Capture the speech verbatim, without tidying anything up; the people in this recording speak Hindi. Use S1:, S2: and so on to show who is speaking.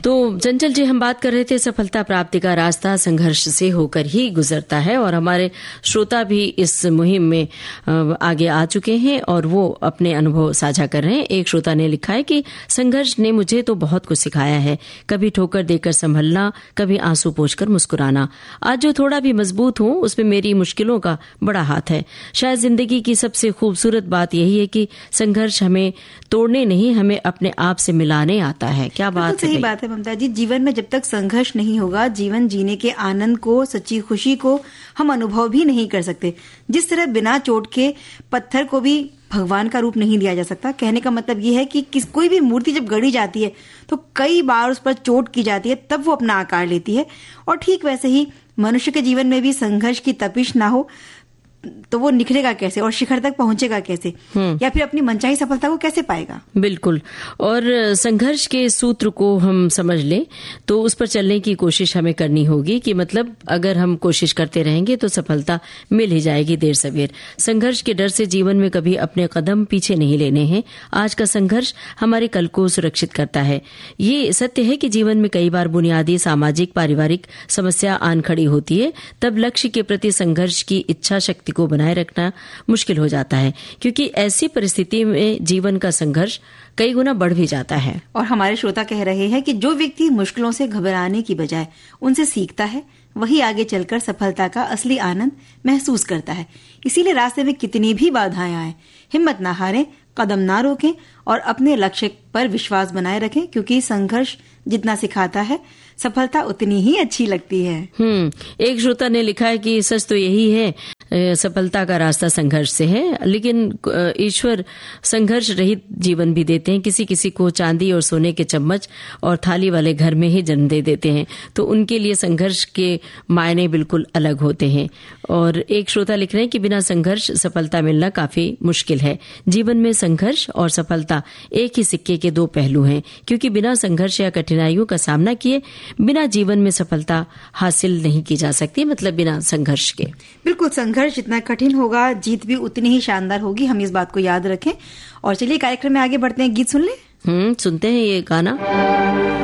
S1: तो चंचल जी, हम बात कर रहे थे सफलता प्राप्ति का रास्ता संघर्ष से होकर ही गुजरता है, और हमारे श्रोता भी इस मुहिम में आगे आ चुके हैं और वो अपने अनुभव साझा कर रहे हैं। एक श्रोता ने लिखा है कि संघर्ष ने मुझे तो बहुत कुछ सिखाया है, कभी ठोकर देकर संभलना, कभी आंसू पोंछकर मुस्कुराना। आज जो थोड़ा भी मजबूत हूं उसमें मेरी मुश्किलों का बड़ा हाथ है। शायद जिंदगी की सबसे खूबसूरत बात यही है कि संघर्ष हमें तोड़ने नहीं, हमें अपने आप से मिलाने आता है। क्या बात है,
S2: सही बात है ममता जी। जीवन में जब तक संघर्ष नहीं होगा, जीवन जीने के आनंद को, सच्ची खुशी को हम अनुभव भी नहीं कर सकते। जिस तरह बिना चोट के पत्थर को भी भगवान का रूप नहीं दिया जा सकता। कहने का मतलब ये है कि किस कोई भी मूर्ति जब गढ़ी जाती है तो कई बार उस पर चोट की जाती है, तब वो अपना आकार लेती है। और ठीक वैसे ही मनुष्य के जीवन में भी संघर्ष की तपिश ना हो तो वो निखरेगा कैसे और शिखर तक पहुंचेगा कैसे, या फिर अपनी मनचाही सफलता को कैसे पाएगा।
S1: बिल्कुल। और संघर्ष के सूत्र को हम समझ लें तो उस पर चलने की कोशिश हमें करनी होगी कि मतलब अगर हम कोशिश करते रहेंगे तो सफलता मिल ही जाएगी देर सवेर। संघर्ष के डर से जीवन में कभी अपने कदम पीछे नहीं लेने हैं। आज का संघर्ष हमारे कल को सुरक्षित करता है। ये सत्य है कि जीवन में कई बार बुनियादी सामाजिक पारिवारिक समस्या आन खड़ी होती है, तब लक्ष्य के प्रति संघर्ष की इच्छा शक्ति को बनाए रखना मुश्किल हो जाता है, क्योंकि ऐसी परिस्थिति में जीवन का संघर्ष कई गुना बढ़ भी जाता है।
S2: और हमारे श्रोता कह रहे हैं कि जो व्यक्ति मुश्किलों से घबराने की बजाय उनसे सीखता है, वही आगे चलकर सफलता का असली आनंद महसूस करता है। इसीलिए रास्ते में कितनी भी बाधाएं आए, हिम्मत ना हारें, कदम ना रोकें और अपने लक्ष्य पर विश्वास बनाए रखें, क्योंकि संघर्ष जितना सिखाता है सफलता उतनी ही अच्छी लगती है।
S1: हम्म एक श्रोता ने लिखा है कि सच तो यही है, सफलता का रास्ता संघर्ष से है, लेकिन ईश्वर संघर्ष रहित जीवन भी देते हैं। किसी किसी को चांदी और सोने के चम्मच और थाली वाले घर में ही जन्म दे देते हैं, तो उनके लिए संघर्ष के मायने बिल्कुल अलग होते हैं। और एक श्रोता लिख रहे हैं कि बिना संघर्ष सफलता मिलना काफी मुश्किल है। जीवन में संघर्ष और सफलता एक ही सिक्के के दो पहलू हैं, क्योंकि बिना संघर्ष या कठिनाइयों का सामना किए बिना जीवन में सफलता हासिल नहीं की जा सकती, मतलब बिना संघर्ष के।
S2: बिल्कुल, संघर्ष जितना कठिन होगा जीत भी उतनी ही शानदार होगी। हम इस बात को याद रखें। और चलिए कार्यक्रम में आगे बढ़ते हैं, गीत सुन लें।
S1: हम्म सुनते हैं ये गाना।